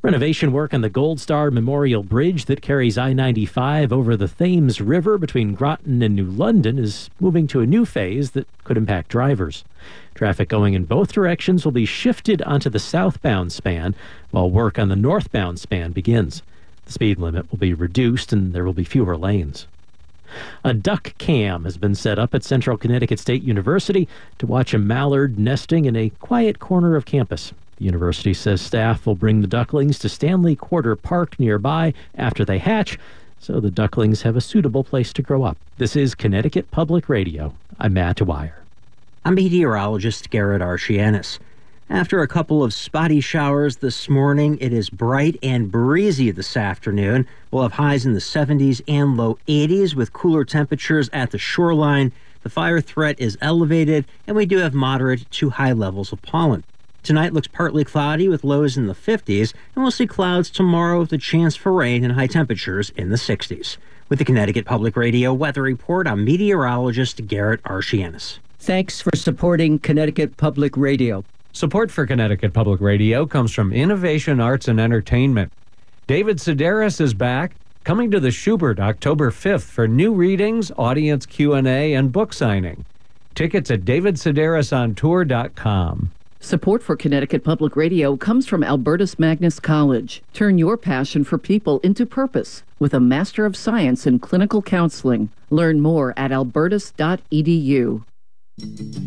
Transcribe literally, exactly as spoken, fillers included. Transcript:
Renovation work on the Gold Star Memorial Bridge that carries I ninety-five over the Thames River between Groton and New London is moving to a new phase that could impact drivers. Traffic going in both directions will be shifted onto the southbound span while work on the northbound span begins. The speed limit will be reduced and there will be fewer lanes. A duck cam has been set up at Central Connecticut State University to watch a mallard nesting in a quiet corner of campus. The university says staff will bring the ducklings to Stanley Quarter Park nearby after they hatch, so the ducklings have a suitable place to grow up. This is Connecticut Public Radio. I'm Matt Dwyer. I'm meteorologist Garrett Archianis. After a couple of spotty showers this morning, it is bright and breezy this afternoon. We'll have highs in the seventies and low eighties with cooler temperatures at the shoreline. The fire threat is elevated, and we do have moderate to high levels of pollen. Tonight looks partly cloudy with lows in the fifties, and we'll see clouds tomorrow with a chance for rain and high temperatures in the sixties. With the Connecticut Public Radio Weather Report, I'm meteorologist Garrett Archianis. Thanks for supporting Connecticut Public Radio. Support for Connecticut Public Radio comes from Innovation Arts and Entertainment. David Sedaris is back, coming to the Schubert October fifth for new readings, audience Q and A, and book signing. Tickets at david sedaris on tour dot com. Support for Connecticut Public Radio comes from Albertus Magnus College. Turn your passion for people into purpose with a Master of Science in Clinical Counseling. Learn more at albertus dot e d u.